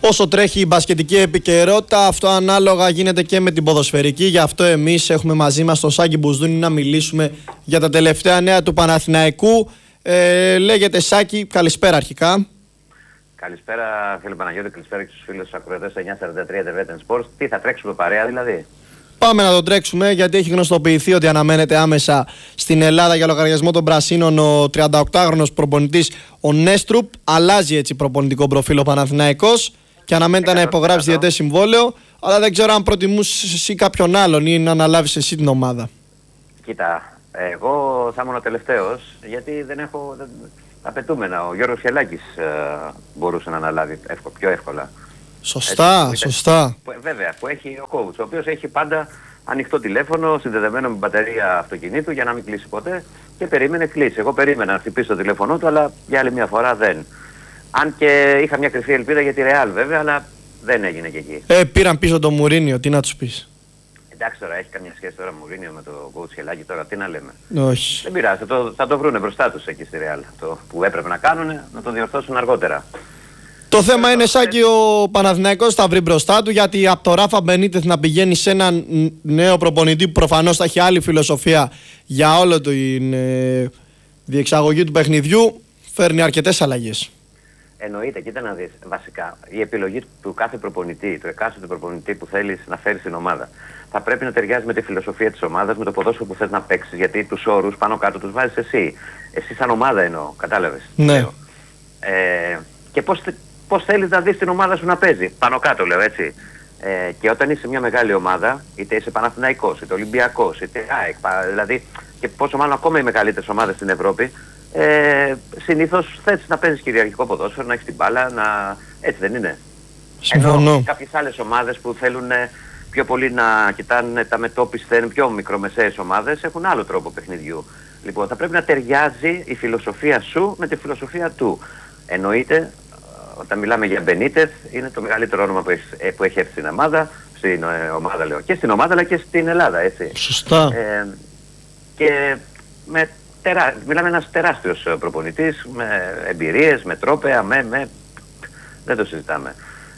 Όσο τρέχει η μπασκετική επικαιρότητα, αυτό ανάλογα γίνεται και με την ποδοσφαιρική. Γι' αυτό εμείς έχουμε μαζί μας τον Σάκη Μπουσδούνη να μιλήσουμε για τα τελευταία νέα του Παναθηναϊκού. Λέγεται Σάκη, καλησπέρα αρχικά. Καλησπέρα φίλε Παναγιώτη, καλησπέρα και στους φίλους ακροατές 943 The Sports. Τι θα τρέξουμε παρέα δηλαδή? Πάμε να τον τρέξουμε, γιατί έχει γνωστοποιηθεί ότι αναμένεται άμεσα στην Ελλάδα για λογαριασμό των Πρασίνων ο 38χρονος προπονητής ο Νέστρουπ. Αλλάζει έτσι προπονητικό προφίλ ο Παναθηναϊκός και αναμένεται να υπογράψει διετές συμβόλαιο. Αλλά δεν ξέρω αν προτιμούσε εσύ κάποιον άλλον ή να αναλάβεις εσύ την ομάδα. Κοίτα, εγώ θα ήμουν ο τελευταίος, γιατί δεν έχω απαιτούμενα. Ο Γιώργος Χελάκης μπορούσε να αναλάβει πιο εύκολα. Σωστά, σωστά. Βέβαια, που έχει ο coach, ο οποίος έχει πάντα ανοιχτό τηλέφωνο, συνδεδεμένο με μπαταρία αυτοκινήτου για να μην κλείσει ποτέ και περίμενε κλείσει. Εγώ περίμενα να χτυπήσει το τηλέφωνο του, αλλά για άλλη μια φορά δεν. Αν και είχα μια κρυφή ελπίδα για τη Real βέβαια, αλλά δεν έγινε και εκεί. Πήραν πίσω τον Μουρίνιο, τι να τους πεις? Εντάξει, τώρα έχει καμιά σχέση τώρα Μουρίνιο με το coach Χελάκη, τώρα τι να λέμε? Όχι. Δεν πειράζει, θα το βρούνε μπροστά τους εκεί στη Real. Το που έπρεπε να κάνουν, να το διορθώσουν αργότερα. Το θέμα είναι, Σάκη, ο Παναθηναϊκός θα βρει μπροστά του, γιατί από το Ράφα Μπενίτεθ να πηγαίνει σε έναν νέο προπονητή που προφανώς θα έχει άλλη φιλοσοφία για όλο την διεξαγωγή του παιχνιδιού, φέρνει αρκετές αλλαγές. Εννοείται, κοίτα να δεις, βασικά η επιλογή του κάθε προπονητή, του εκάστοτε προπονητή που θέλεις να φέρεις στην ομάδα, θα πρέπει να ταιριάζει με τη φιλοσοφία της ομάδας, με το ποδόσφαιρο που θες να παίξεις, γιατί τους όρους πάνω κάτω τους βάζεις εσύ. Εσύ σαν ομάδα εννοώ, κατάλαβες? Ναι. Και πώς θέλεις να δεις την ομάδα σου να παίζει, πάνω κάτω λέω έτσι. Και όταν είσαι μια μεγάλη ομάδα, είτε είσαι Παναθηναϊκός, είτε Ολυμπιακός, είτε ΑΕΚ, δηλαδή και πόσο μάλλον ακόμα οι μεγαλύτερες ομάδες στην Ευρώπη, συνήθως θες να παίζεις κυριαρχικό ποδόσφαιρο, να έχεις την μπάλα, έτσι δεν είναι? Συμφωνώ. Ενώ κάποιες άλλες ομάδες που θέλουν πιο πολύ να κοιτάνε τα μετώπιστα, είναι πιο μικρομεσαίες ομάδες, έχουν άλλο τρόπο παιχνιδιού. Λοιπόν, θα πρέπει να ταιριάζει η φιλοσοφία σου με τη φιλοσοφία του. Εννοείται, όταν μιλάμε για Μπενίτεθ, είναι το μεγαλύτερο όνομα που έχει έρθει στην ομάδα, λέω, και στην ομάδα αλλά και στην Ελλάδα, έτσι. Σωστά. Και μιλάμε ένας τεράστιος προπονητής, με εμπειρίες, με τρόπαια, δεν το συζητάμε.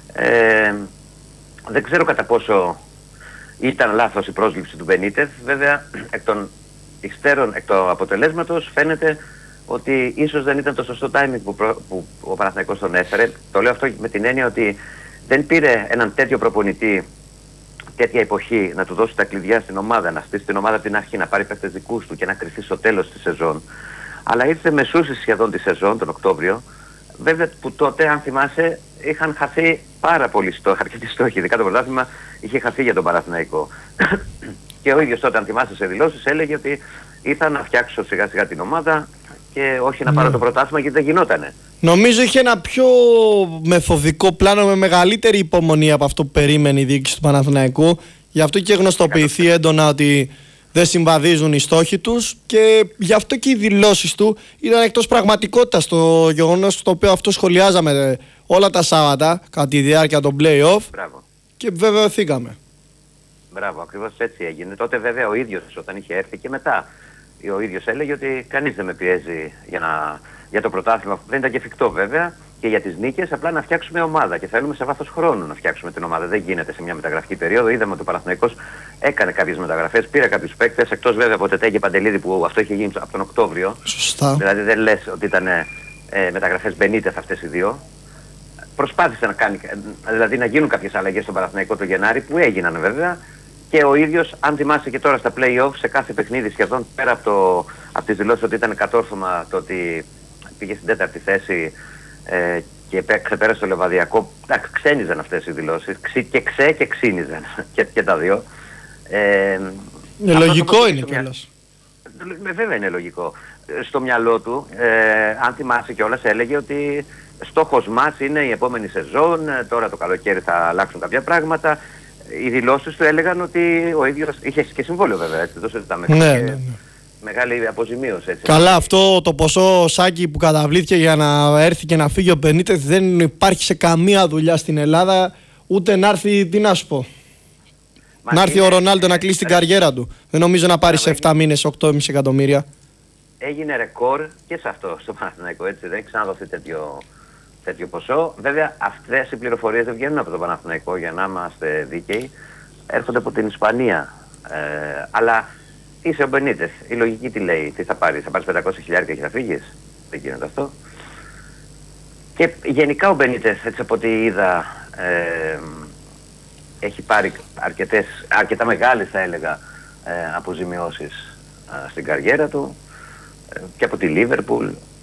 Δεν ξέρω κατά πόσο ήταν λάθος η πρόσληψη του Μπενίτεθ. Βέβαια, εκ των υστέρων, εκ του αποτελέσματος, φαίνεται ότι ίσως δεν ήταν το σωστό timing που ο Παναθηναϊκός τον έφερε. Το λέω αυτό με την έννοια ότι δεν πήρε έναν τέτοιο προπονητή τέτοια εποχή να του δώσει τα κλειδιά στην ομάδα, να στήσει την ομάδα από την αρχή, να πάρει παίκτες δικούς του και να κρυφτεί στο τέλος της σεζόν. Αλλά ήρθε μεσούση σχεδόν τη σεζόν, τον Οκτώβριο, βέβαια που τότε, αν θυμάσαι, είχαν χαθεί πάρα πολλοί στόχοι, αρκετοί στόχοι. Ειδικά το πρωτάθλημα είχε χαθεί για τον Παναθηναϊκό. Και ο ίδιος τότε, αν θυμάσαι σε δηλώσεις, έλεγε ότι ήρθα να φτιάξω σιγά σιγά την ομάδα και όχι να πάρω το πρωτάθλημα, γιατί δεν γινότανε. Νομίζω είχε ένα πιο μεθοδικό πλάνο με μεγαλύτερη υπομονή από αυτό που περίμενε η διοίκηση του Παναθηναϊκού. Γι' αυτό και γνωστοποιηθεί έντονα ότι δεν συμβαδίζουν οι στόχοι τους και γι' αυτό και οι δηλώσεις του ήταν εκτός πραγματικότητας, το γεγονός το οποίο αυτό σχολιάζαμε όλα τα Σάββατα κατά τη διάρκεια των play-off. Μπράβο. Και βεβαιωθήκαμε. Μπράβο, ακριβώς έτσι έγινε. Τότε βέβαια ο ίδιος όταν είχε έρθει και μετά ο ίδιος έλεγε ότι κανείς δεν με πιέζει για το πρωτάθλημα. Δεν ήταν και εφικτό βέβαια και για τις νίκες, απλά να φτιάξουμε ομάδα και θέλουμε σε βάθος χρόνου να φτιάξουμε την ομάδα. Δεν γίνεται σε μια μεταγραφική περίοδο. Είδαμε ότι ο Παναθηναϊκός έκανε κάποιες μεταγραφές, πήρε κάποιους παίκτες, εκτός βέβαια από Τετέ και Παντελίδη που αυτό είχε γίνει από τον Οκτώβριο. Σωστά. Δηλαδή δεν λες ότι ήταν μεταγραφές Μπενίτεθ αυτές οι δύο. Προσπάθησε δηλαδή να γίνουν κάποιες αλλαγές στον Παναθηναϊκό το Γενάρη, που έγιναν βέβαια. Και ο ίδιος, αν θυμάσαι και τώρα στα play-off, σε κάθε παιχνίδι σχεδόν, πέρα από τις δηλώσεις ότι ήταν κατόρθωμα το ότι πήγε στην 4η θέση και ξεπέρασε το Λεβαδιακό, ξένιζαν αυτές οι δηλώσεις, και ξύνιζαν και τα δύο. Λογικό είναι κιόλας. Βέβαια είναι λογικό. Στο μυαλό του, αν θυμάσαι κιόλας, έλεγε ότι στόχος μας είναι η επόμενη σεζόν, τώρα το καλοκαίρι θα αλλάξουν κάποια πράγματα. Οι δηλώσεις του έλεγαν ότι ο ίδιος είχε και συμβόλαιο βέβαια, έτσι, το συζητάμε. Ναι. Μεγάλη αποζημίωση, έτσι. Καλά, αυτό το ποσό, Σάκη, που καταβλήθηκε για να έρθει και να φύγει ο Μπενίτεθ, δεν υπάρχει σε καμία δουλειά στην Ελλάδα, ούτε να έρθει, τι να σου πω. Να έρθει ο Ρονάλντο να κλείσει την καριέρα του. Δεν νομίζω να πάρει σε 7 μήνες 8,5 εκατομμύρια. Έγινε ρεκόρ και σε αυτό, στο Παναθηναϊκό, έτσι. Δεν ξαναδοθεί τέτοιο ποσό. Βέβαια αυτές οι πληροφορίες δεν βγαίνουν από τον Παναθηναϊκό, για να είμαστε δίκαιοι. Έρχονται από την Ισπανία. Αλλά είσαι ο Μπενίτεθ. Η λογική τι λέει, τι θα πάρεις? Θα πάρεις 500.000 και θα φύγεις? Δεν γίνεται αυτό. Και γενικά ο Μπενίτεθ, έτσι από ό,τι είδα, έχει πάρει αρκετά μεγάλες, θα έλεγα, αποζημιώσεις στην καριέρα του, και από τη Λίβερπουλ.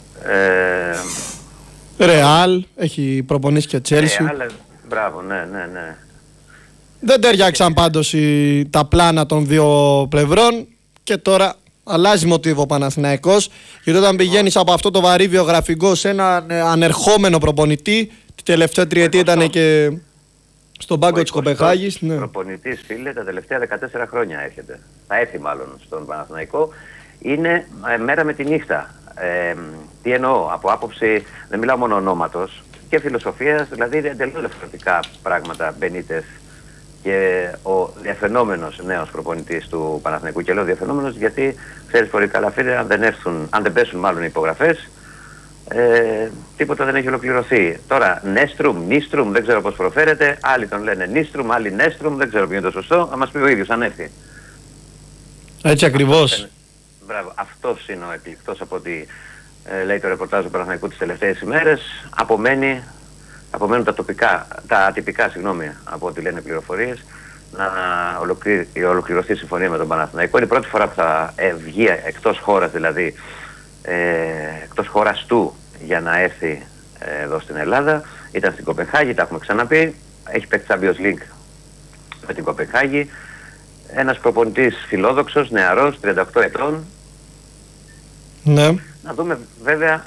Ρεάλ, έχει προπονήσει και Τσέλσι. Μπράβο, ναι. Δεν ταιριάξαν πάντως τα πλάνα των δύο πλευρών και τώρα αλλάζει μοτίβο ο Παναθηναϊκός, γιατί όταν πηγαίνεις από αυτό το βαρύ βιογραφικό σε έναν ανερχόμενο προπονητή, τη τελευταία τριετία ήταν και στον πάγκο της Κοπεχάγης. Ναι. Προπονητής, φίλε, τα τελευταία 14 χρόνια έρχεται. Θα έρθει μάλλον στον Παναθηναϊκό. Είναι μέρα με τη νύχτα. Τι εννοώ, από άποψη, δεν μιλάω μόνο ονόματος, και φιλοσοφίας, δηλαδή εντελώς διαφορετικά πράγματα. Μπενίτεθ και ο διαφαινόμενος νέος προπονητής του Παναθηναϊκού, και λέω διαφαινόμενος γιατί ξέρεις πολύ καλά, φίλε, αν δεν πέσουν μάλλον οι υπογραφές, τίποτα δεν έχει ολοκληρωθεί. Τώρα Νίστρουμ, δεν ξέρω πώς προφέρεται, άλλοι τον λένε Νίστρουμ, άλλοι Νέστρουμ, δεν ξέρω ποιο είναι το σωστό, θα μας πει ο ίδιος αν έρθει. Έτσι ακριβώς. Μπράβο, αυτός είναι ο εκλεικτός από ό,τι λέει το ρεπορτάζ του Παναθηναϊκού τις τελευταίες ημέρες. Απομένουν τα ατυπικά, από ό,τι λένε πληροφορίες, να ολοκληρωθεί η συμφωνία με τον Παναθηναϊκό. Είναι η πρώτη φορά που θα βγει εκτός χώρας, δηλαδή εκτός χώρας του, για να έρθει εδώ στην Ελλάδα. Ήταν στην Κοπεχάγη, τα έχουμε ξαναπεί. Έχει παίξει Champions League με την Κοπεχάγη. Ένας προπονητής φιλόδοξος, νεαρός, 38 ετών. Ναι. Να δούμε βέβαια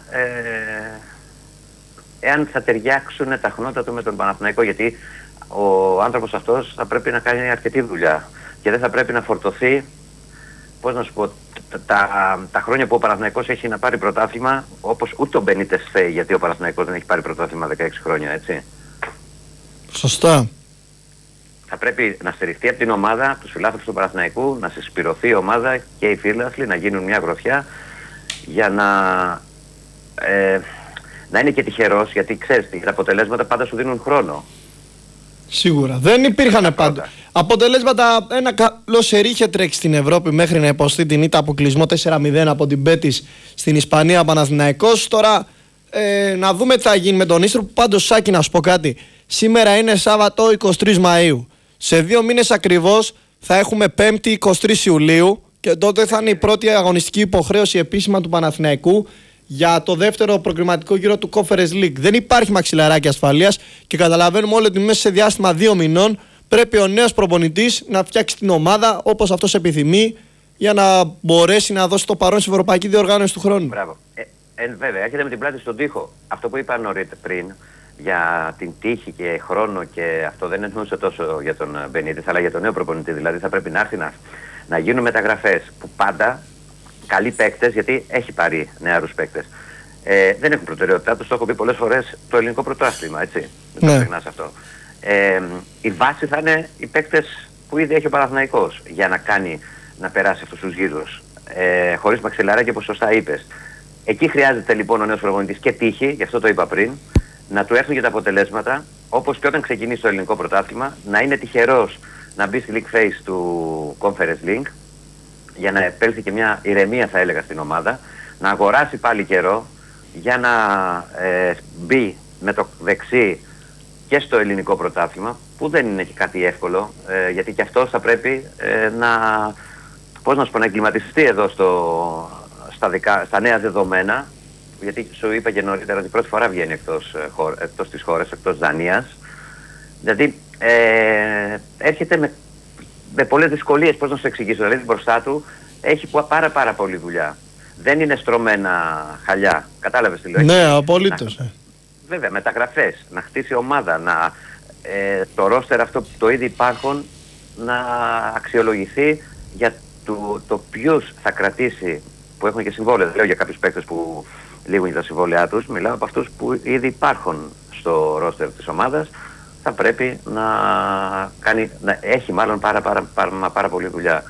εάν θα ταιριάξουν τα χνότα του με τον Παναθηναϊκό, γιατί ο άνθρωπος αυτός θα πρέπει να κάνει αρκετή δουλειά και δεν θα πρέπει να φορτωθεί, πώς να σου πω, τα χρόνια που ο Παναθηναϊκός έχει να πάρει πρωτάθλημα, όπως ούτε ο Μπενίτεθ θέλει, γιατί ο Παναθηναϊκός δεν έχει πάρει πρωτάθλημα 16 χρόνια, έτσι. Σωστά. Θα πρέπει να στηριχτεί από την ομάδα, τους φιλάθλους του Παναθηναϊκού, να συσπηρωθεί η ομάδα και οι φίλαθλοι, να γίνουν μια γροθιά, για να είναι και τυχερός, γιατί ξέρεις, τα αποτελέσματα πάντα σου δίνουν χρόνο. Σίγουρα. Δεν υπήρχαν πάντα αποτελέσματα. Ένα καλό σερί είχε τρέξει στην Ευρώπη μέχρι να υποστεί την ήττα αποκλεισμό 4-0 από την Μπέτις στην Ισπανία Παναθηναϊκός. Τώρα να δούμε τι θα γίνει με τον Ίστρο. Πάντως, Σάκη, να σου πω κάτι. Σήμερα είναι Σάββατο 23 Μαΐου. Σε 2 μήνες ακριβώς θα έχουμε 5η 23 Ιουλίου και τότε θα είναι η πρώτη αγωνιστική υποχρέωση επίσημα του Παναθηναϊκού για το δεύτερο προκριματικό γύρο του Conference League. Δεν υπάρχει μαξιλαράκι ασφαλείας και καταλαβαίνουμε όλοι ότι μέσα σε διάστημα 2 μηνών πρέπει ο νέος προπονητής να φτιάξει την ομάδα όπως αυτός επιθυμεί, για να μπορέσει να δώσει το παρόν στην ευρωπαϊκή διοργάνωση του χρόνου. Μπράβο. Βέβαια, έρχεται με την πλάτη στον τοίχο. Αυτό που είπα νωρίτερα πριν για την τύχη και χρόνο, και αυτό δεν εννοούσε τόσο για τον Μπενίτεθ, αλλά για τον νέο προπονητή. Δηλαδή θα πρέπει να έρθει να γίνουν μεταγραφές που πάντα καλοί παίκτες, γιατί έχει πάρει νεαρούς παίκτες. Δεν έχουν προτεραιότητά τους, το έχω πει πολλές φορές, το ελληνικό πρωτάθλημα, έτσι. Δεν το ξεχνάς αυτό. Η βάση θα είναι οι παίκτες που ήδη έχει ο Παναθηναϊκός, για να περάσει αυτούς τους γύρους. Χωρίς μαξιλαράκι, όπως σωστά είπες. Εκεί χρειάζεται λοιπόν ο νέος προπονητής και τύχη, γι' αυτό το είπα πριν, να του έρθουν και τα αποτελέσματα, όπως και όταν ξεκινήσει το ελληνικό πρωτάθλημα, να είναι τυχερός να μπει στη League Phase του Conference League, για να επέλθει και μια ηρεμία, θα έλεγα, στην ομάδα, να αγοράσει πάλι καιρό για να μπει με το δεξί και στο ελληνικό πρωτάθλημα, που δεν είναι και κάτι εύκολο, γιατί και αυτός θα πρέπει να εγκληματιστεί εδώ στα νέα δεδομένα, γιατί σου είπα και νωρίτερα ότι πρώτη φορά βγαίνει εκτός της χώρας, εκτός Δανίας. Δηλαδή έρχεται με πολλές δυσκολίες, πώς να σου εξηγήσω, δηλαδή μπροστά του έχει πάρα πολύ δουλειά. Δεν είναι στρωμένα χαλιά, κατάλαβες τι λέω? Ναι, απολύτως. Βέβαια, μεταγραφές, να χτίσει ομάδα, το ρόστερ αυτό το ήδη υπάρχουν να αξιολογηθεί για το ποιους θα κρατήσει, που έχουν και συμβόλαια. Δεν λέω για κάποιους παίκτες που λήγουν για τα συμβόλαιά τους, μιλάω από αυτούς που ήδη υπάρχουν στο ρόστερ της ομάδας. Θα πρέπει να έχει μάλλον πάρα πολύ δουλειά.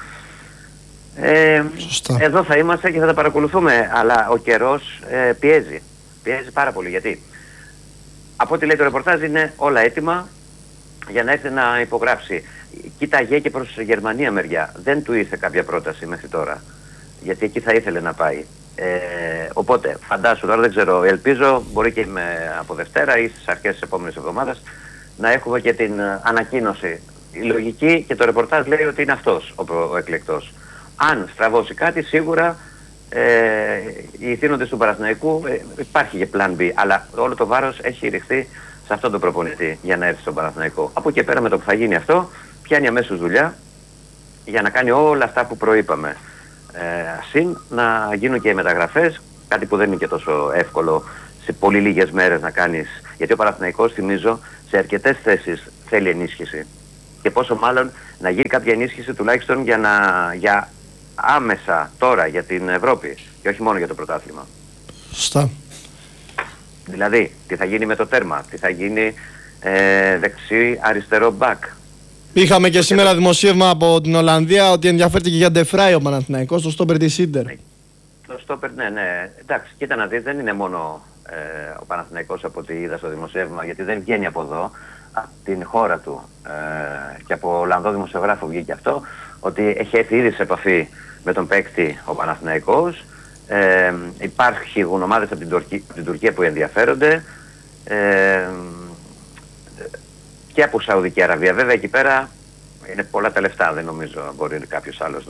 Εδώ θα είμαστε και θα τα παρακολουθούμε, αλλά ο καιρός πιέζει πάρα πολύ, γιατί από ό,τι λέει το ρεπορτάζ είναι όλα έτοιμα για να έρθει να υπογράψει. Κοίταγε και προς Γερμανία μεριά. Δεν του ήρθε κάποια πρόταση μέχρι τώρα. Γιατί εκεί θα ήθελε να πάει. Οπότε φαντάσου τώρα, δεν ξέρω, ελπίζω μπορεί και από Δευτέρα ή στις αρχές της επόμενης εβδομάδας να έχουμε και την ανακοίνωση. Η λογική και το ρεπορτάζ λέει ότι είναι αυτός ο εκλεκτός. Αν στραβώσει κάτι, σίγουρα οι ηθήνοντες του Παναθηναϊκού υπάρχει και plan B, αλλά όλο το βάρος έχει ριχθεί σε αυτόν τον προπονητή για να έρθει στον Παναθηναϊκό. Από εκεί πέρα με το που θα γίνει αυτό, πιάνει αμέσως δουλειά για να κάνει όλα αυτά που προείπαμε. Συν να γίνουν και μεταγραφές, κάτι που δεν είναι και τόσο εύκολο σε πολύ λίγες μέρες να κάνεις, γιατί ο Παναθηναϊκός, θυμίζω, σε αρκετές θέσεις θέλει ενίσχυση. Και πόσο μάλλον να γίνει κάποια ενίσχυση τουλάχιστον για άμεσα τώρα για την Ευρώπη και όχι μόνο για το πρωτάθλημα. Σωστά. Δηλαδή, τι θα γίνει με το τέρμα, τι θα γίνει δεξί αριστερό μπακ. Είχαμε και σήμερα δημοσίευμα από την Ολλανδία ότι ενδιαφέρεται και για Ντεφράι ο Παναθηναϊκός, το στόπερ της Ίντερ. Το στόπερ, ναι. Εντάξει, κοίτα να δεις, δεν είναι μόνο ο Παναθηναϊκός από ό,τι είδα στο δημοσίευμα, γιατί δεν βγαίνει από εδώ, από την χώρα του και από Ολλανδό δημοσιογράφο βγήκε αυτό, ότι έχει έρθει ήδη σε επαφή με τον παίκτη ο Παναθηναϊκός. Υπάρχουν ομάδες από την Τουρκία που ενδιαφέρονται και από Σαουδική Αραβία. Βέβαια εκεί πέρα είναι πολλά τα λεφτά, δεν νομίζω μπορεί κάποιος άλλος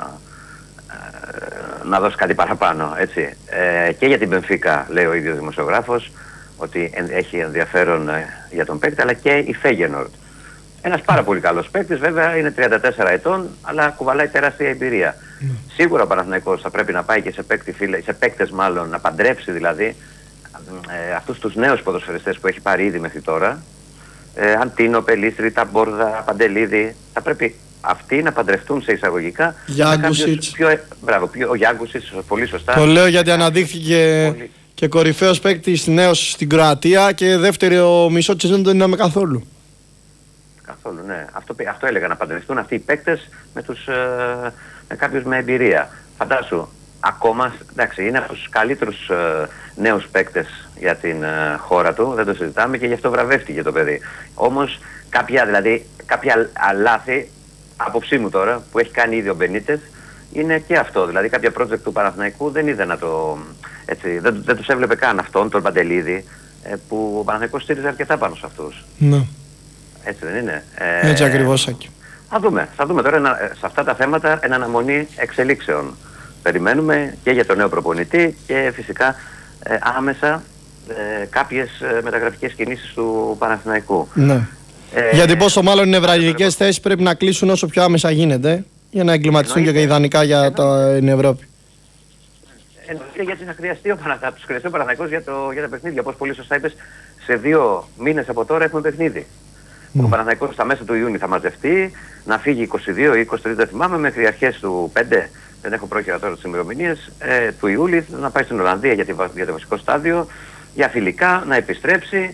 να δώσει κάτι παραπάνω, έτσι. Και για την Μπενφίκα λέει ο ίδιος δημοσιογράφος ότι έχει ενδιαφέρον για τον παίκτη, αλλά και η Φέγενορντ. Ένας πάρα πολύ καλός παίκτης, βέβαια είναι 34 ετών, αλλά κουβαλάει τεράστια εμπειρία. Σίγουρα ο Παναθηναϊκός θα πρέπει να πάει και σε παίκτες μάλλον, να παντρέψει δηλαδή αυτούς τους νέους ποδοσφαιριστές που έχει πάρει ήδη μέχρι τώρα. Αντίνο, Πελίστρη, Ταμπόρδα, Παντελίδη. Θα πρέπει αυτοί να παντρευτούν σε εισαγωγικά. Γιάγκουσιτς. Ο Γιάγκουσιτς, πολύ σωστά. Το λέω γιατί αναδείχθηκε και κορυφαίος παίκτης νέος στην Κροατία και δεύτερο μισό της δεν τον είδαμε καθόλου. Καθόλου, ναι. Αυτό έλεγα, να παντρευτούν αυτοί οι παίκτες με κάποιους με εμπειρία. Φαντάσου, ακόμα, εντάξει, είναι από τους καλύτερους νέους παίκτες για την χώρα του, δεν το συζητάμε και γι' αυτό βραβεύτηκε το παιδί. Όμως κάποια λάθη, άποψή μου τώρα, που έχει κάνει ήδη ο Μπενίτες, είναι και αυτό. Δηλαδή κάποια project του Παναθηναϊκού δεν είδε να το... Έτσι, δεν τους έβλεπε καν αυτόν, τον Παντελίδη, που ο Παναθηναϊκός στήριζε αρκετά πάνω σε αυτούς. Ναι. Έτσι δεν είναι? Έτσι ακριβώς, Άκη. Θα δούμε τώρα σε αυτά τα θέματα εν αναμονή εξελίξεων. Περιμένουμε και για τον νέο προπονητή και φυσικά άμεσα κάποιες μεταγραφικές κινήσεις του Παναθηναϊκού. Ναι. Γιατί πόσο μάλλον οι νευραλγικές θέσεις πρέπει να κλείσουν όσο πιο άμεσα γίνεται για να εγκληματιστούν και ιδανικά για την Ευρώπη. Εννοείται, γιατί θα χρειαστεί ο Παναθηναϊκός για τα παιχνίδια. Όπως πολύ σωστά είπες, σε 2 μήνες από τώρα έχουμε παιχνίδι. Ο Παναθηναϊκός στα μέσα του Ιούνιου θα μαζευτεί, να φύγει 22 ή 23, δεν θυμάμαι, μέχρι αρχές του 5, δεν έχω πρόχειρα τώρα τις ημερομηνίες, του Ιούλη, να πάει στην Ολλανδία για το βασικό στάδιο, για φιλικά, να επιστρέψει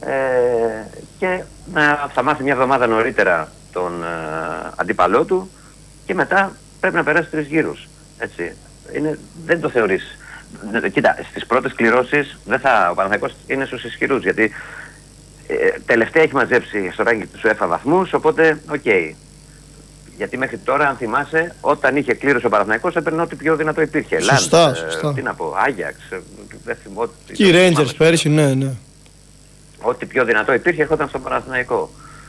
και θα μάθει μια εβδομάδα νωρίτερα τον αντίπαλό του και μετά πρέπει να περάσει 3 γύρους. Έτσι. Δεν το θεωρείς. Κοίτα, στις πρώτες κληρώσεις ο Παναθηναϊκός είναι στους ισχυρούς, γιατί τελευταία έχει μαζέψει στο ranking του UEFA βαθμούς, οπότε οκ. Γιατί μέχρι τώρα, αν θυμάσαι, όταν είχε κλήρωση ο Παναθηναϊκός έπαιρνε ό,τι πιο δυνατό υπήρχε. Σωστά. Τι να πω, Άγιαξ, δεν θυμώ. Και οι Rangers πέρυσι, ναι. Ό,τι πιο δυνατό υπήρχε έρχονταν στον Παναθηναϊκό.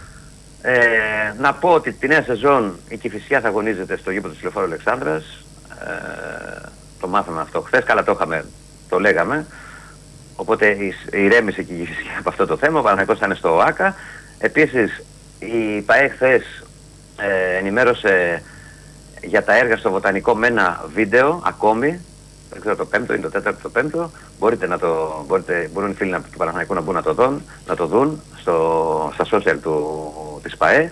Να πω ότι τη νέα σεζόν η Κηφισιά θα αγωνίζεται στο γήπεδο της Λεωφόρου Αλεξάνδρας. Το μάθαμε αυτό χθες, καλά το λέγαμε. Οπότε ηρέμησε και η Κηφισιά από αυτό το θέμα. Ο Παναθηναϊκός θα είναι στο ΆΚΑ. Επίσης η ΠΑΕ χθες ενημέρωσε για τα έργα στο Βοτανικό με ένα βίντεο ακόμη. Δεν ξέρω, το 5ο είναι το 4ο, το 5ο. Μπορούν οι φίλοι του Παναθηναϊκού να μπουν να το δουν στα social της ΠΑΕ.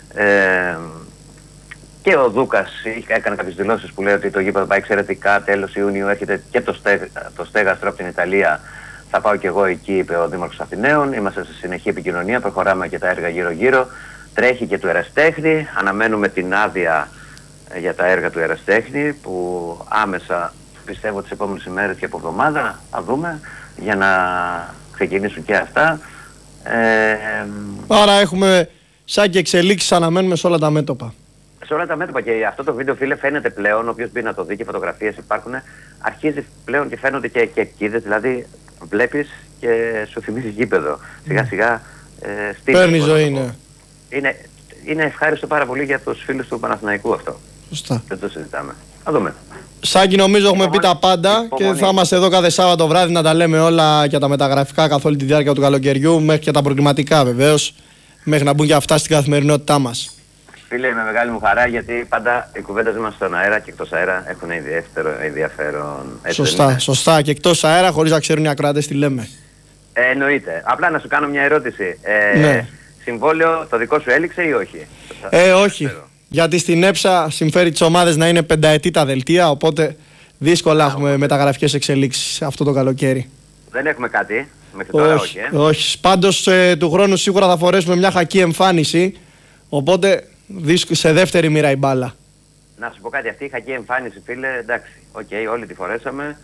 Και ο Δούκας έκανε κάποιες δηλώσεις που λέει ότι το γήπεδο πάει εξαιρετικά, τέλος Ιουνίου έρχεται και το στέγαστρο από την Ιταλία. Θα πάω και εγώ εκεί, είπε ο Δήμαρχος Αθηναίων. Είμαστε σε συνεχή επικοινωνία, προχωράμε και τα έργα γύρω-γύρω. Τρέχει και του Εραστέχνη, αναμένουμε την άδεια για τα έργα του Εραστέχνη που άμεσα, πιστεύω τις επόμενες ημέρες και από εβδομάδα θα δούμε, για να ξεκινήσουν και αυτά. Άρα έχουμε σαν και εξελίξεις αναμένουμε σε όλα τα μέτωπα. Σε όλα τα μέτωπα, και αυτό το βίντεο, φίλε, φαίνεται πλέον, όποιος μπει να το δει και φωτογραφίες υπάρχουν, αρχίζει πλέον και φαίνονται και εκκίδες, δηλαδή βλέπεις και σου θυμίζει γήπεδο. Σιγά σιγά παίρνει ζωή, ναι. Είναι ευχάριστο πάρα πολύ για τους φίλους του Παναθηναϊκού αυτό. Σωστά. Δεν το συζητάμε. Θα δούμε. Σάκη, νομίζω έχουμε πει τα πάντα και θα είμαστε εδώ κάθε Σάββατο βράδυ να τα λέμε όλα για τα μεταγραφικά καθ' όλη τη διάρκεια του καλοκαιριού, μέχρι και τα προκριματικά βεβαίως, μέχρι να μπουν και αυτά στην καθημερινότητά μας. Φίλε, με μεγάλη μου χαρά, γιατί πάντα οι κουβέντες μας στον αέρα και εκτός αέρα έχουν ιδιαίτερο ενδιαφέρον. Σωστά. Και εκτός αέρα, χωρίς να ξέρουν οι ακροατές τι λέμε. Εννοείται. Απλά να σου κάνω μια ερώτηση. Ναι. Συμβόλαιο το δικό σου έληξε ή όχι? Όχι. Γιατί στην ΕΨΑ συμφέρει τις ομάδες να είναι πενταετή τα δελτία, οπότε δύσκολα έχουμε μεταγραφικές εξελίξεις αυτό το καλοκαίρι. Δεν έχουμε κάτι μέχρι τώρα, όχι. Όχι. Πάντως του χρόνου σίγουρα θα φορέσουμε μια χακή εμφάνιση, οπότε σε δεύτερη μοίρα η μπάλα. Να σου πω κάτι, αυτή η χακή εμφάνιση, φίλε, εντάξει, όλοι τη φορέσαμε.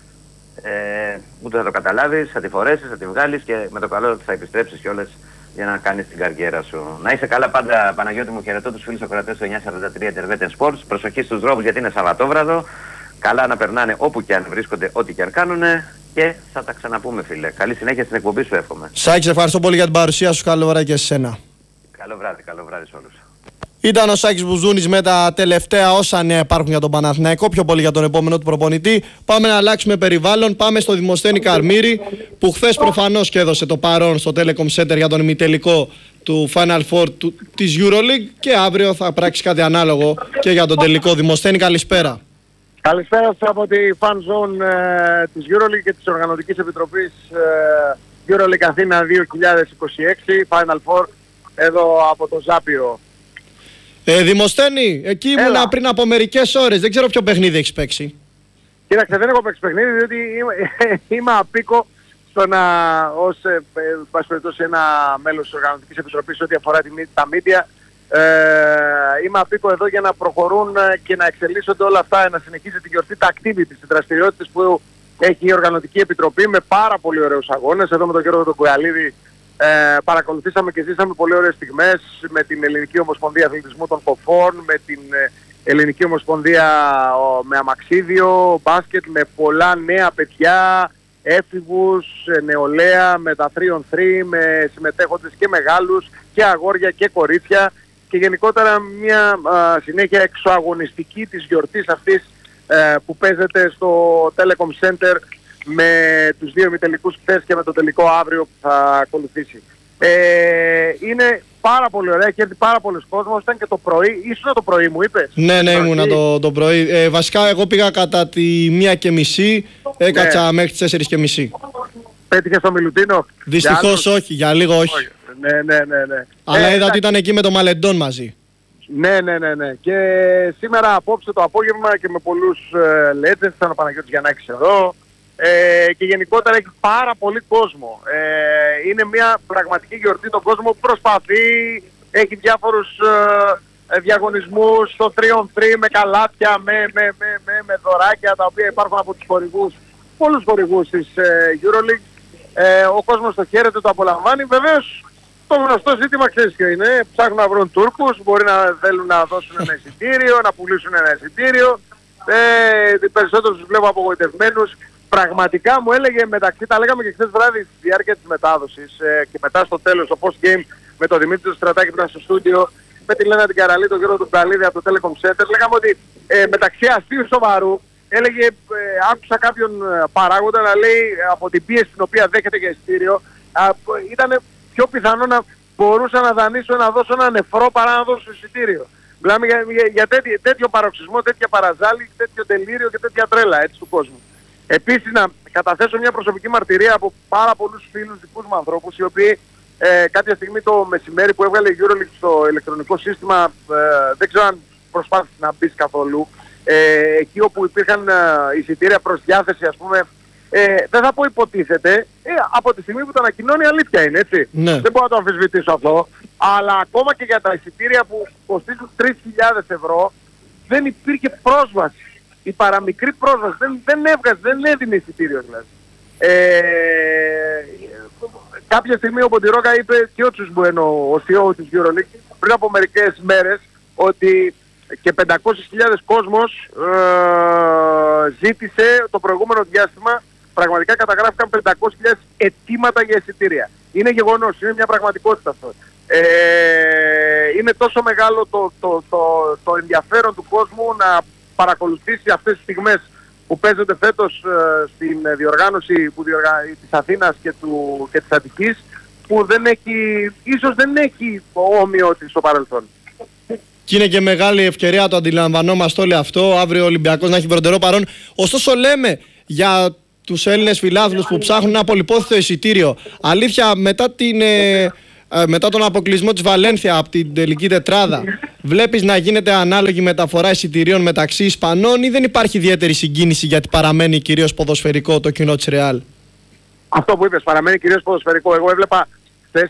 Ούτε θα το καταλάβεις, θα τη φορέσεις, θα τη βγάλεις και με το καλό θα επιστρέψεις κιόλας για να κάνεις την καριέρα σου. Να είσαι καλά πάντα, Παναγιώτη μου, χαιρετώ τους φίλους ακροατές του 943 Intervetten Sports. Προσοχή στους δρόμους γιατί είναι Σαββατόβραδο. Καλά να περνάνε όπου και αν βρίσκονται, ό,τι και αν κάνουνε, και θα τα ξαναπούμε, φίλε. Καλή συνέχεια στην εκπομπή σου εύχομαι. Σάκη, σε ευχαριστώ πολύ για την παρουσία σου. Καλό βράδυ και σε σένα. Καλό βράδυ σε όλους. Ήταν ο Σάκης Μπουζούνης με τα τελευταία όσα νέα υπάρχουν για τον Παναθηναϊκό, πιο πολύ για τον επόμενο του προπονητή. Πάμε να αλλάξουμε περιβάλλον. Πάμε στο Δημοσθένη Καρμύρη, που χθες προφανώς και έδωσε το παρόν στο Telecom Center για τον ημιτελικό του Final Four της EuroLeague, και αύριο θα πράξει κάτι ανάλογο και για τον τελικό. Δημοσθένη, καλησπέρα. Καλησπέρα σας από τη Fan Zone της EuroLeague και της Οργανωτικής Επιτροπής EuroLeague Αθήνα 2026, Final Four, εδώ από το Ζάπιο. Δημοσθένη, εκεί ήμουνα πριν από μερικές ώρες. Δεν ξέρω ποιο παιχνίδι έχεις παίξει. Κοίταξε, δεν έχω παίξει παιχνίδι, διότι είμαι απίκο στο να, ως ένα μέλος της Οργανωτικής Επιτροπής ό,τι αφορά τα media, είμαι απίκο εδώ για να προχωρούν και να εξελίσσονται όλα αυτά, να συνεχίζει την γιορτή, τα activities, τις δραστηριότητες που έχει η Οργανωτική Επιτροπή με πάρα πολύ ωραίους αγώνες. Εδώ με τον Γιώργο τον Κουιαλίδη παρακολουθήσαμε και ζήσαμε πολύ ωραίες στιγμές με την Ελληνική Ομοσπονδία Αθλητισμού των Κοφών, με την Ελληνική Ομοσπονδία με αμαξίδιο, μπάσκετ, με πολλά νέα παιδιά, έφηβους, νεολαία, με τα 3on3, με συμμετέχοντες και μεγάλους και αγόρια και κορίτσια, και γενικότερα μια συνέχεια εξωαγωνιστική της γιορτής αυτής που παίζεται στο Telecom Center, με τους δύο ημιτελικούς χθες και με το τελικό αύριο που θα ακολουθήσει. Είναι πάρα πολύ ωραία, έχει έρθει πάρα πολλοί κόσμος. Ήταν και το πρωί, ήσουν το πρωί μου είπες? Ναι, ήμουνα το πρωί. Βασικά εγώ πήγα κατά τη 1:30, έκατσα μέχρι τις 4:30. Πέτυχες στο Μιλουτίνο? Δυστυχώς όχι, για λίγο όχι. Ναι. Αλλά είδα ότι ήταν εκεί με το Μαλεντόν μαζί. Ναι. Και σήμερα απόψε το απόγευμα και με πολλούς legends, ήταν ο Παναγιώτης Γιαννάκης εδώ. Και γενικότερα έχει πάρα πολύ κόσμο. Είναι μια πραγματική γιορτή, τον κόσμο που προσπαθεί, έχει διάφορους διαγωνισμούς στο 3on3 με καλάθια, με δωράκια τα οποία υπάρχουν από τους χορηγούς, πολλούς χορηγούς της EuroLeague. Ο κόσμος το χαίρεται, το απολαμβάνει. Βεβαίως το γνωστό ζήτημα ξέρεις ποιο είναι, ψάχνουν να βρουν Τούρκους, μπορεί να θέλουν να δώσουν ένα εισιτήριο, να πουλήσουν ένα εισιτήριο. Περισσότερους τους βλέπω απογοητευμένους. Πραγματικά μου έλεγε, μεταξύ, τα λέγαμε και χθες βράδυ στη διάρκεια της μετάδοσης και μετά στο τέλος, το post-game με τον Δημήτρη του Στρατάκη που ήταν στο στούντιο, με τη Λένα την Καραλή, τον Γιώργο του Καλίδη από το Telecom Center, λέγαμε ότι μεταξύ αστείου σοβαρού, έλεγε, άκουσα κάποιον παράγοντα να λέει από την πίεση την οποία δέχεται για εισιτήριο, ήταν πιο πιθανό να μπορούσα να δανείσω, να δώσω ένα νεφρό παρά να δώσω εισιτήριο. Μιλάμε για τέτοιο παροξισμό, τέτοια παραζάλη, τέτοιο τελείριο και τέτοια τρέλα έτσι του κόσμου. Επίσης να καταθέσω μια προσωπική μαρτυρία από πάρα πολλούς φίλους δικούς μου ανθρώπους, οι οποίοι κάποια στιγμή το μεσημέρι που έβγαλε η EuroLeague στο ηλεκτρονικό σύστημα, δεν ξέρω αν προσπάθησε να μπει καθόλου, εκεί όπου υπήρχαν εισιτήρια προς διάθεση, ας πούμε, δεν θα πω υποτίθεται, από τη στιγμή που το ανακοινώνει αλήθεια είναι, έτσι. Ναι. Δεν μπορώ να το αμφισβητήσω αυτό, αλλά ακόμα και για τα εισιτήρια που κοστίζουν 3.000 ευρώ δεν υπήρχε πρόσβαση. Η παραμικρή πρόσβαση δεν έβγαζε, δεν έδινε εισιτήριο δηλαδή. κάποια στιγμή ο Ποντιρόγκα είπε και ο Τσουσμπουένο, ο CEO της EuroLeague, πριν από μερικές μέρες, ότι και 500.000 κόσμος ζήτησε το προηγούμενο διάστημα, πραγματικά καταγράφηκαν 500.000 αιτήματα για εισιτήρια. Είναι γεγονός, είναι μια πραγματικότητα αυτό. Είναι τόσο μεγάλο το ενδιαφέρον του κόσμου να παρακολουθήσει αυτές τις στιγμές που παίζονται φέτος στην διοργάνωση της Αθήνας και της Αττικής, που ίσως δεν έχει όμοιο της στο παρελθόν. Και είναι και μεγάλη ευκαιρία, το αντιλαμβανόμαστε όλοι αυτό, αύριο ο Ολυμπιακός να έχει βροντερό παρόν. Ωστόσο λέμε για τους Έλληνες φιλάθλους που ψάχνουν ένα πολυπόθητο εισιτήριο, αλήθεια μετά τον αποκλεισμό της Βαλένθια από την τελική τετράδα, βλέπεις να γίνεται ανάλογη μεταφορά εισιτηρίων μεταξύ Ισπανών ή δεν υπάρχει ιδιαίτερη συγκίνηση γιατί παραμένει κυρίως ποδοσφαιρικό το κοινό της Ρεάλ? Αυτό που είπες, παραμένει κυρίως ποδοσφαιρικό. Εγώ έβλεπα χθες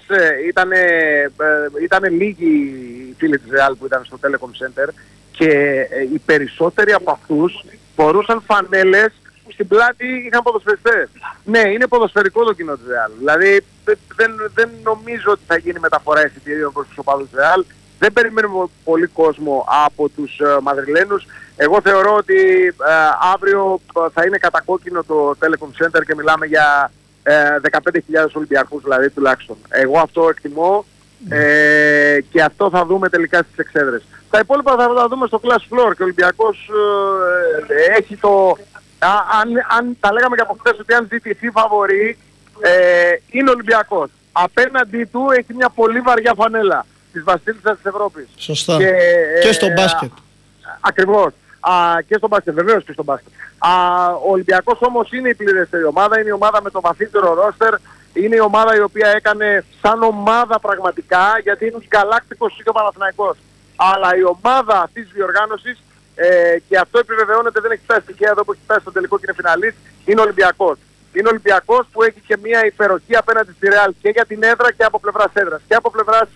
ήταν λίγοι οι φίλοι της Ρεάλ που ήταν στο Telecom Center και οι περισσότεροι από αυτούς φορούσαν φανέλες που στην πλάτη είχαν ποδοσφαιριστές. Ναι, είναι ποδοσφαιρικό το κοινό της Ρεάλ. Δηλαδή δεν νομίζω ότι θα γίνει μεταφορά εισιτηρίων προς τους οπαδούς της Ρεάλ. Δεν περιμένουμε πολύ κόσμο από τους Μαδριλένους. Εγώ θεωρώ ότι αύριο θα είναι κατακόκκινο το Telecom Center και μιλάμε για 15.000 Ολυμπιακούς δηλαδή τουλάχιστον. Εγώ αυτό εκτιμώ και αυτό θα δούμε τελικά στις εξέδρες. Τα υπόλοιπα θα τα δούμε στο Class Floor και ο Ολυμπιακός έχει το... Αν τα λέγαμε και από χθες ότι αν ζητηθεί φαβορί, είναι Ολυμπιακός. Απέναντί του έχει μια πολύ βαριά φανέλα της Βασίλισσας της Ευρώπης. Σωστά. Και στο μπάσκετ. Ακριβώς. Και στο μπάσκετ, βεβαίως και στο μπάσκετ. Ο Ολυμπιακός όμως είναι η πληρέστερη ομάδα, είναι η ομάδα με το βαθύτερο ρόστερ, είναι η ομάδα η οποία έκανε σαν ομάδα πραγματικά, γιατί είναι γκαλάκτικος και ο Παναθηναϊκός. Αλλά η ομάδα αυτής της διοργάνωσης, και αυτό επιβεβαιώνεται, δεν έχει φτάσει τυχαία εδώ που έχει φτάσει στο τελικό και είναι φιναλίστ, είναι ο Ολυμπιακός. Είναι ο Ολυμπιακός που έχει και μια υπεροχή απέναντι στη Ρεάλ και για την έδρα και από πλευράς έδρας και από πλευράς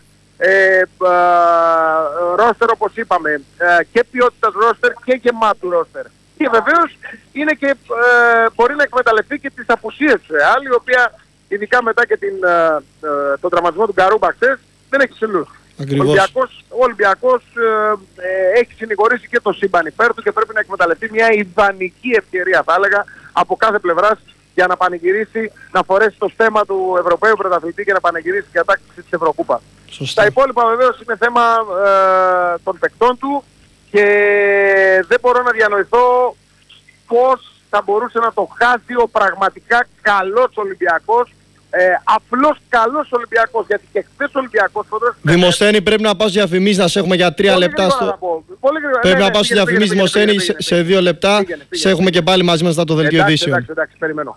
ρόστερ όπως είπαμε, και ποιότητας ρόστερ και γεμάτου ρόστερ. Και βεβαίως είναι και, μπορεί να εκμεταλλευτεί και τις απουσίες της Ρεάλ, η οποία ειδικά μετά και τον τραυματισμό του Γκαρούμπα χθες δεν έχει ψηλούς. Ο Ολυμπιακός έχει συνηγορήσει και το σύμπαν υπέρ του και πρέπει να εκμεταλλευτεί μια ιδανική ευκαιρία θα έλεγα από κάθε πλευράς για να πανηγυρίσει, να φορέσει το στέμμα του Ευρωπαίου Πρωταθλητή και να πανηγυρίσει την κατάκτηση της Ευρωκούπας. Τα υπόλοιπα βεβαίως είναι θέμα των παικτών του και δεν μπορώ να διανοηθώ πώς θα μπορούσε να το χάσει ο πραγματικά καλός Ολυμπιακός. Απλώς καλός Ολυμπιακός, γιατί και χθες ο Ολυμπιακός... Δημοσθένη, πρέπει να πάω διαφημίσεις, να σε έχουμε για 3 λεπτά στο... Πρέπει να πάω στις διαφημίσεις, Δημοσθένη, σε 2 λεπτά. Σε έχουμε και πάλι μαζί μας μετά το δελτίο ειδήσεων. Εντάξει, περιμένω.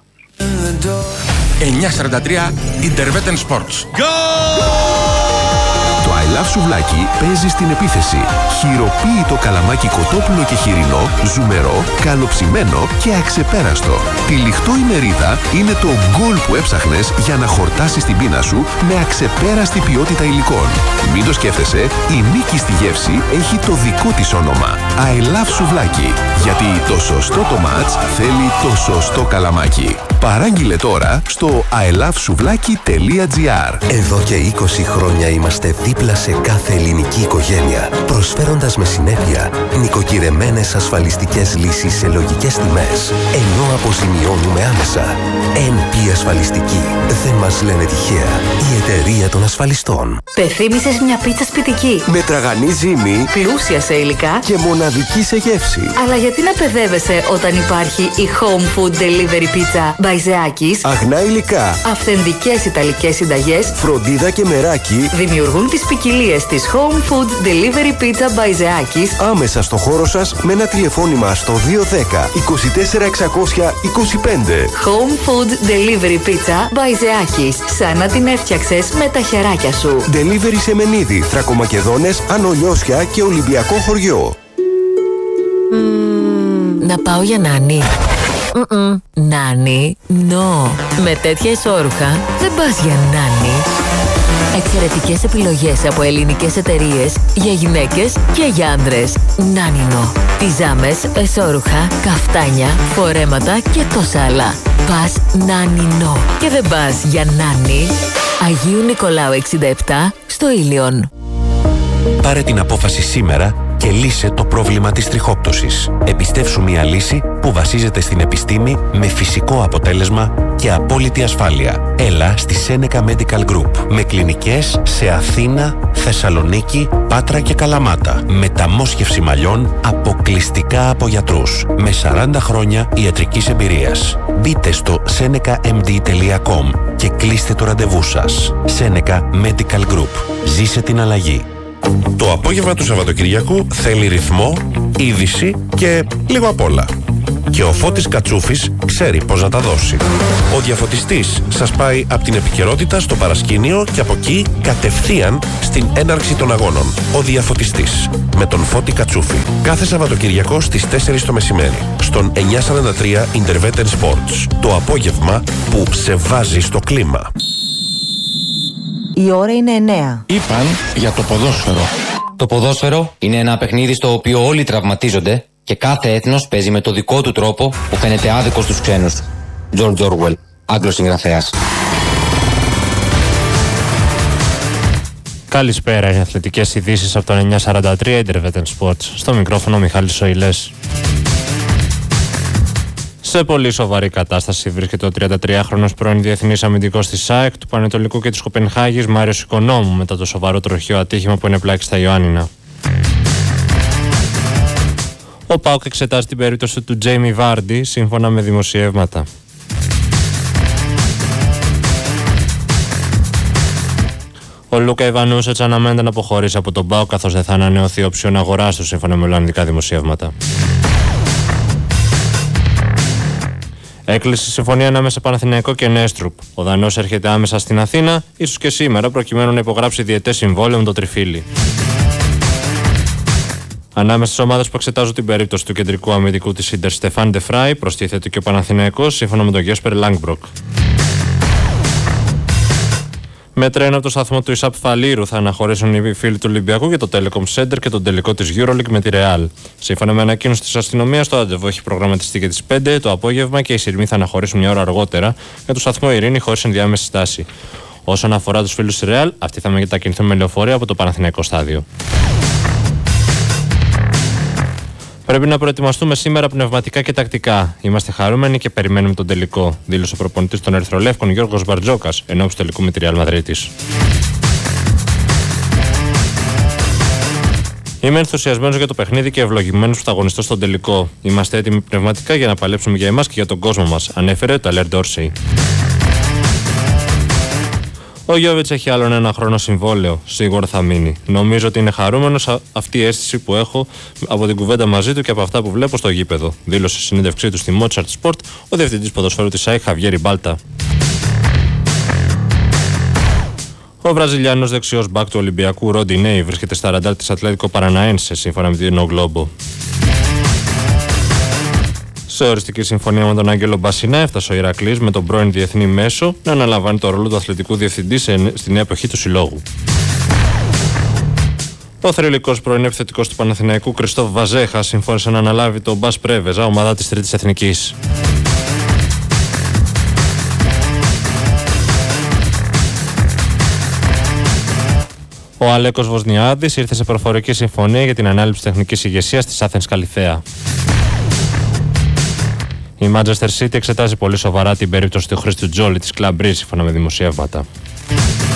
9:43 Interwetten Sports. Το I Love Σουβλάκι παίζει στην επίθεση. Χειροποίητο καλαμάκι κοτόπουλο και χοιρινό, ζουμερό, καλοψημένο και αξεπέραστο. Τυλιχτό η μερίδα είναι το γκολ που έψαχνες για να χορτάσεις την πείνα σου με αξεπέραστη ποιότητα υλικών. Μην το σκέφτεσαι, η νίκη στη γεύση έχει το δικό της όνομα. I Love Σουβλάκι. Γιατί το σωστό το μάτς θέλει το σωστό καλαμάκι. Παράγγειλε τώρα στο ilovesouβλaki.gr. Εδώ και 20 χρόνια είμαστε δίπλα σε κάθε ελληνική οικογένεια, προσφέροντας με συνέπεια νοικοκυρεμένες ασφαλιστικές λύσεις σε λογικές τιμές, ενώ αποζημιώνουμε άμεσα. NP Ασφαλιστική. Δεν μας λένε τυχαία. Η εταιρεία των ασφαλιστών. Πεθύμησες μια πίτσα σπιτική, Με τραγανή ζύμη πλούσια σε υλικά, και μοναδική σε γεύση. αλλά γιατί να παιδεύεσαι όταν υπάρχει η Home Food Delivery Pizza Μπαϊζεάκης? Αγνά υλικά, Αυθεντικές ιταλικές συνταγές φροντίδα και μεράκι δημιουργούν τις ποικιλίες της Home Food Delivery Pizza Μπαϊζεάκης άμεσα στο χώρο σας με ένα τηλεφώνημα στο 210 24 625. Home Food Delivery Pizza Μπαϊζεάκης. Σαν να την έφτιαξες με τα χεράκια σου. Delivery σε Μενίδη, Θρακομακεδόνες, Ανολιώσια και Ολυμπιακό χωριό. Να πάω για νάνι. Νάνι, no. Με τέτοια ισόρουχα δεν πας για νάνι. Εξαιρετικές επιλογές από ελληνικές εταιρείες για γυναίκες και για άντρες. Νάνινο. Πιζάμες, εσώρουχα, καφτάνια, φορέματα και τόσα άλλα. Πας Νάνινο. Και δεν πας για Νάνι. Αγίου Νικολάου 67 στο Ήλιον. Πάρε την απόφαση σήμερα και λύσε το πρόβλημα της τριχόπτωσης. Επιστεύσου μια λύση που βασίζεται στην επιστήμη με φυσικό αποτέλεσμα και απόλυτη ασφάλεια. Έλα στη Seneca Medical Group με κλινικές σε Αθήνα, Θεσσαλονίκη, Πάτρα και Καλαμάτα. Μεταμόσχευση μαλλιών αποκλειστικά από γιατρούς με 40 χρόνια ιατρικής εμπειρίας. Μπείτε στο senecamd.com και κλείστε το ραντεβού σας. Seneca Medical Group. Ζήσε την αλλαγή. Το απόγευμα του Σαββατοκυριακού θέλει ρυθμό, είδηση και λίγο απ' όλα. Και ο Φώτης Κατσούφης ξέρει πώς να τα δώσει. Ο διαφωτιστής σας πάει από την επικαιρότητα στο παρασκήνιο και από εκεί κατευθείαν στην έναρξη των αγώνων. Ο διαφωτιστής με τον Φώτη Κατσούφη. Κάθε Σαββατοκυριακό στις 4 το μεσημέρι. Στον 943 Intervetten Sports. Το απόγευμα που σε βάζει στο κλίμα. Η ώρα είναι 9. Είπαν για το ποδόσφαιρο. Το ποδόσφαιρο είναι ένα παιχνίδι στο οποίο όλοι τραυματίζονται και κάθε έθνος παίζει με το δικό του τρόπο που φαίνεται άδικο στους ξένους. George Orwell, Άγγλος συγγραφέας. Καλησπέρα, οι αθλητικές ειδήσεις από το 943 Intervetten Sports. Στο μικρόφωνο Μιχάλης Σοηλές. Σε πολύ σοβαρή κατάσταση βρίσκεται ο 33χρονος πρώην διεθνής αμυντικός της ΑΕΚ, του Πανετολικού και της Κοπενχάγης, Μάριος Οικονόμου, μετά το σοβαρό τροχαίο ατύχημα που ενεπλάκη στα Ιωάννινα. Ο ΠΑΟΚ εξετάζει την περίπτωση του Τζέιμι Βάρντι, σύμφωνα με δημοσιεύματα. Ο Λούκα Ιβανούσετς αναμένεται να αποχωρήσει από τον ΠΑΟΚ, καθώς δεν θα ανανεωθεί οψιόν αγοράς του, σύμφωνα με ολλανδικά δημοσιεύματα. Έκλεισε συμφωνία ανάμεσα Παναθηναϊκό και Νέστρουπ. Ο Δανός έρχεται άμεσα στην Αθήνα, ίσως και σήμερα, προκειμένου να υπογράψει διετές συμβόλαιο με το Τριφύλι. Ανάμεσα στις ομάδες που εξετάζουν την περίπτωση του κεντρικού αμυντικού της Ίντερ Στεφάν Ντεφράι, προστίθεται και ο Παναθηναϊκός, σύμφωνα με τον Γκέσπερ Λάγκμπροκ. Με τρένο από το σταθμό του Ισαπ Φαλήρου θα αναχωρήσουν οι φίλοι του Ολυμπιακού για το Telecom Center και τον τελικό της EuroLeague με τη Real. Σύμφωνα με ανακοίνωση της αστυνομίας, το ραντεβού έχει προγραμματιστεί για τις 5 το απόγευμα και οι σειρμοί θα αναχωρήσουν μια ώρα αργότερα για το σταθμό Ειρήνη χωρίς ενδιάμεση στάση. Όσον αφορά τους φίλους της Real, αυτοί θα μετακινηθούν με λεωφορείο από το Παναθηναϊκό στάδιο. Πρέπει να προετοιμαστούμε σήμερα πνευματικά και τακτικά. Είμαστε χαρούμενοι και περιμένουμε τον τελικό, δήλωσε ο προπονητής των Ερυθρολεύκων Γιώργος Μπαρτζόκας ενώπιση του τελικού με τη Real Μαδρίτης. Είμαι ενθουσιασμένος για το παιχνίδι και ευλογημένος που θα αγωνιστώ στον τελικό. Είμαστε έτοιμοι πνευματικά για να παλέψουμε για εμάς και για τον κόσμο μας, ανέφερε το Αλέρ Ντόρσεϊ. Ο Γιώβιτς έχει άλλον ένα χρόνο συμβόλαιο. Σίγουρα θα μείνει. Νομίζω ότι είναι χαρούμενος αυτή η αίσθηση που έχω από την κουβέντα μαζί του και από αυτά που βλέπω στο γήπεδο, δήλωσε στη συνέντευξή του στη Mozart Sport ο διευθυντής ποδοσφαίρου της ΑΕΚ Χαβιέρι Μπάλτα. Ο Βραζιλιάνος δεξιός μπακ του Ολυμπιακού Ρόντι Νέι βρίσκεται στα ραντάρ της Ατλέτικο Παραναένσε, σύμφωνα με την O Globo. Σε οριστική συμφωνία με τον Άγγελο Μπασινά έφτασε ο Ηρακλής με τον πρώην διεθνή μέσο να αναλαμβάνει το ρόλο του αθλητικού διευθυντή στη νέα εποχή του συλλόγου. Ο θρυλικός πρώην επιθετικός του Παναθηναϊκού Κριστόφ Βαζέχα συμφώνησε να αναλάβει τον Μπας Πρέβεζα, ομάδα της Τρίτης Εθνικής. Ο Αλέκος Βοσνιάδης ήρθε σε προφορική συμφωνία για την ανάληψη τεχνικής ηγεσίας της Άθενς Καλιθέα. Η Manchester City εξετάζει πολύ σοβαρά την περίπτωση του Χρήστου Τζόλι της Club Brugge, σύμφωνα με δημοσιεύματα.